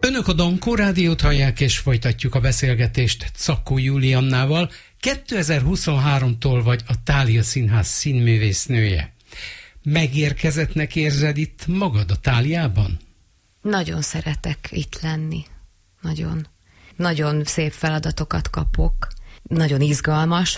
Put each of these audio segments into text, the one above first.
Önök a Dankó Rádiót hallják, és folytatjuk a beszélgetést Czakó Juliannával. 2023-tól vagy a Thália Színház színművésznője. Megérkezettnek érzed itt magad a Tháliában? Nagyon szeretek itt lenni. Nagyon szép feladatokat kapok. Nagyon izgalmas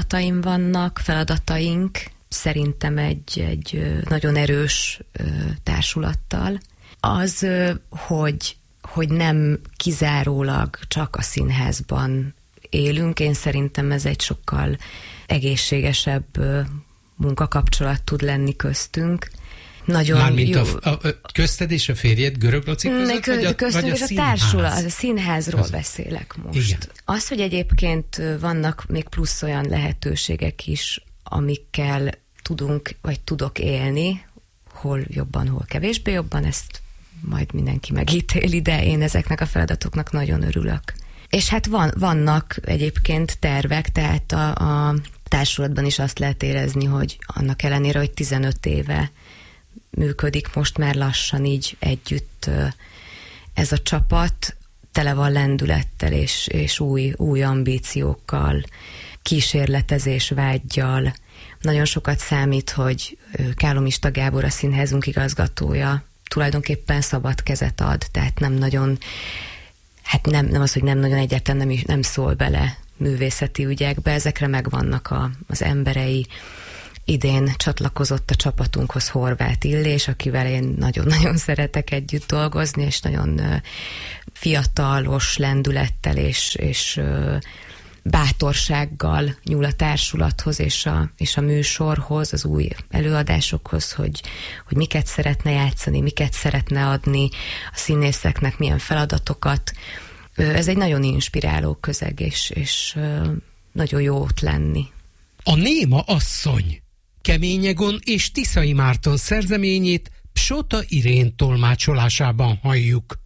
feladataink. Szerintem egy nagyon erős társulattal. Az, hogy nem kizárólag csak a színházban élünk, én szerintem ez egy sokkal egészségesebb munkakapcsolat tud lenni köztünk. Nagyon mármint jó. A közted és a férjed, Görög Laci között, vagy a társulat, a színházról beszélek most. Igen. Az, hogy egyébként vannak még plusz olyan lehetőségek is, amikkel tudok élni, hol jobban, hol kevésbé jobban, ezt majd mindenki megítéli, de én ezeknek a feladatoknak nagyon örülök. És hát vannak egyébként tervek, tehát a társulatban is azt lehet érezni, hogy annak ellenére, hogy 15 éve működik most már lassan így együtt ez a csapat, tele van lendülettel és új ambíciókkal, kísérletezés vágygal. Nagyon sokat számít, hogy Kálomista Gábor, a színházunk igazgatója, tulajdonképpen szabad kezet ad, tehát nem nagyon, hát nem az, hogy nem nagyon, egyáltalán nem szól bele művészeti ügyekbe, ezekre megvannak az emberei. Idén csatlakozott a csapatunkhoz Horváth Illés, akivel én nagyon-nagyon szeretek együtt dolgozni, és nagyon fiatalos lendülettel és bátorsággal nyúl a társulathoz és a műsorhoz, az új előadásokhoz, hogy miket szeretne játszani, miket szeretne adni a színészeknek, milyen feladatokat. Ez egy nagyon inspiráló közeg, és nagyon jó ott lenni. A Néma asszony Kemény Egon és Tiszai Márton szerzeményét Psota Irén tolmácsolásában halljuk.